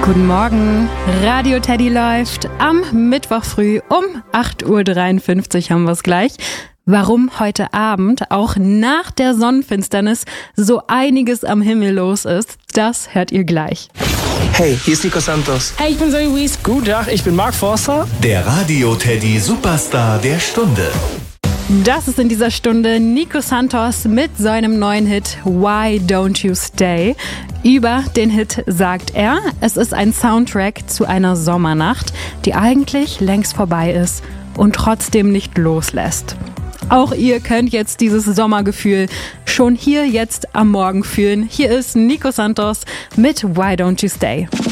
Guten Morgen, Radio Teddy läuft am Mittwoch früh um 8.53 Uhr haben wir es gleich. Warum heute Abend, auch nach der Sonnenfinsternis, so einiges am Himmel los ist, das hört ihr gleich. Hey, hier ist Nico Santos. Hey, ich bin Zoe Wees. Guten Tag, ich bin Mark Forster. Der Radio Teddy Superstar der Stunde. Das ist in dieser Stunde Nico Santos mit seinem neuen Hit Why Don't You Stay. Über den Hit sagt er, es ist ein Soundtrack zu einer Sommernacht, die eigentlich längst vorbei ist und trotzdem nicht loslässt. Auch ihr könnt jetzt dieses Sommergefühl schon hier jetzt am Morgen fühlen. Hier ist Nico Santos mit Why Don't You Stay.